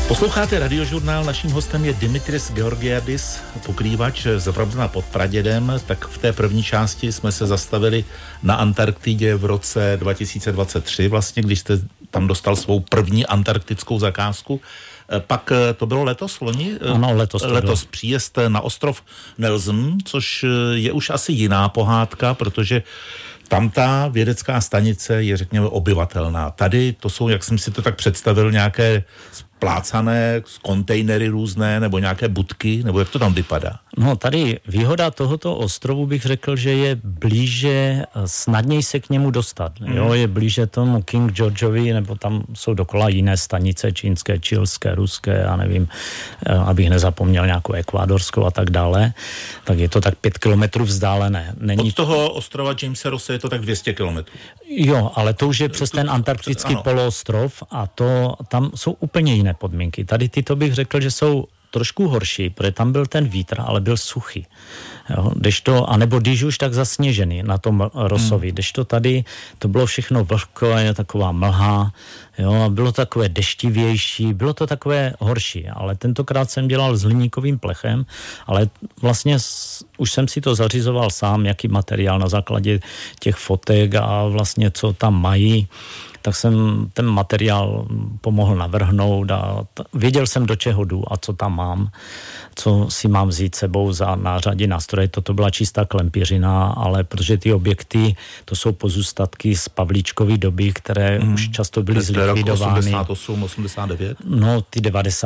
Posloucháte Radiožurnál, naším hostem je Dimitris Georgiadis, pokrývač z Vrbna pod Pradědem. Tak v té první části jsme se zastavili na Antarktidě v roce 2023, vlastně, když jste tam dostal svou první antarktickou zakázku. Pak to bylo loni? Ano, letos příjezd na ostrov Nelson, což je už asi jiná pohádka, protože tam ta vědecká stanice je, řekněme, obyvatelná. Tady to jsou, jak jsem si to tak představil, nějaké splácané kontejnery různé, nebo nějaké budky, nebo jak to tam vypadá? No tady výhoda tohoto ostrovu bych řekl, že je blíže, snadněji se k němu dostat. Jo, je blíže tomu King Georgeovi, nebo tam jsou dokola jiné stanice, čínské, čilské, ruské, já nevím, abych nezapomněl nějakou ekvádorskou a tak dále. Tak je to tak 5 kilometrů vzdálené. Od toho ostrova Jamesa Rosse je to tak 200 kilometrů. Jo, ale to už je přes ten antarktický poloostrov a to tam jsou úplně jiné podmínky. Tady tyto bych řekl, že jsou trošku horší, protože tam byl ten vítr, ale byl suchý. Jo, anebo když už tak zasněžený na tom Rossovi. Kdežto tady to bylo všechno vlhké, taková mlha, jo, a bylo takové deštivější, bylo to takové horší, ale tentokrát jsem dělal s hliníkovým plechem, ale vlastně už jsem si to zařizoval sám, jaký materiál na základě těch fotek a vlastně co tam mají, tak jsem ten materiál pomohl navrhnout a věděl jsem, do čeho jdu a co tam mám, co si mám vzít sebou za nářadí nástroje. Toto byla čistá klempířina, ale protože ty objekty, to jsou pozůstatky z Pavlíčkovy doby, které už často byly zlikvidovány. 88, 89? No, ty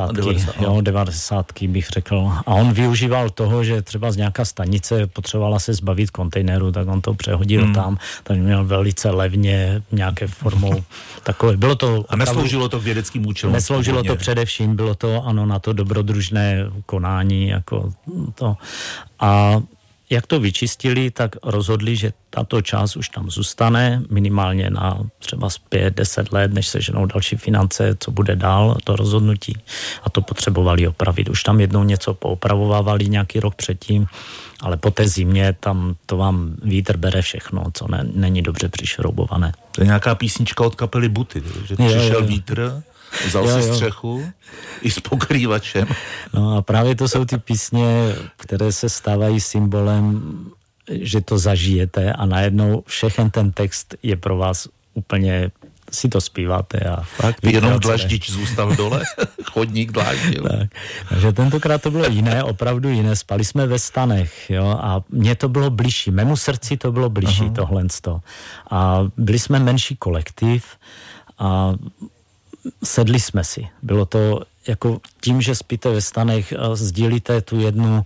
90 bych řekl. A on využíval toho, že třeba z nějaká stanice potřebovala se zbavit kontejneru, tak on to přehodil tam, tak měl velice levně nějaké formou takové. Bylo to a nesloužilo to k vědeckým účelům? Nesloužilo to především, bylo to ano na to dobrodružné konání, jako to. A jak to vyčistili, tak rozhodli, že tato část už tam zůstane minimálně na třeba 5-10 let, než se ženou další finance, co bude dál, to rozhodnutí. A to potřebovali opravit. Už tam jednou něco poopravovávali nějaký rok předtím, ale po té zimě tam to vám vítr bere všechno, co není dobře přišroubované. To je nějaká písnička od kapely Buty, že přišel vítr, vzal si střechu i s pokrývačem. No a právě to jsou ty písně, které se stávají symbolem, že to zažijete a najednou všechen ten text je pro vás úplně, si to zpíváte a fakt. Jenom dlaždič zůstal dole, chodník dláždil. Takže tentokrát to bylo jiné, opravdu jiné. Spali jsme ve stanech, jo, a mně to bylo bližší, mému srdci to bylo bližší, tohlensto. A byli jsme menší kolektiv a sedli jsme si. Bylo to jako tím, že spíte ve stanech, sdílíte tu jednu,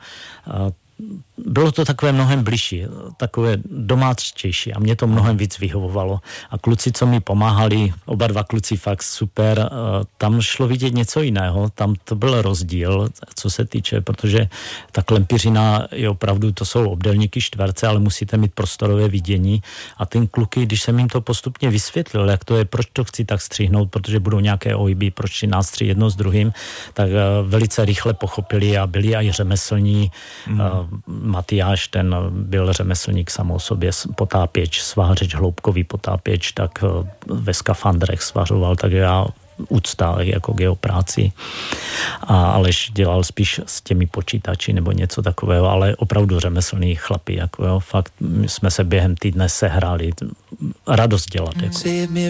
bylo to takové mnohem bližší, takové domáčtější a mě to mnohem víc vyhovovalo. A kluci, co mi pomáhali, oba dva kluci fakt super, tam šlo vidět něco jiného, tam to byl rozdíl, co se týče, protože ta klempířina je opravdu, to jsou obdélníky čtverce, ale musíte mít prostorové vidění a ten kluky, když jsem jim to postupně vysvětlil, jak to je, proč to chci tak střihnout, protože budou nějaké ohyby, proč si nástří jedno s druhým, tak velice rychle pochopili a byli i řemeslní. Matyáš, ten byl řemeslník samo o sobě, potápěč, svářeč, hloubkový potápěč, tak ve skafandrech svařoval, tak já úcta jako geopráci. A Aleš dělal spíš s těmi počítači nebo něco takového, ale opravdu řemeslný chlapi, jako jo, fakt jsme se během týdne sehráli. Radost dělat. Jako.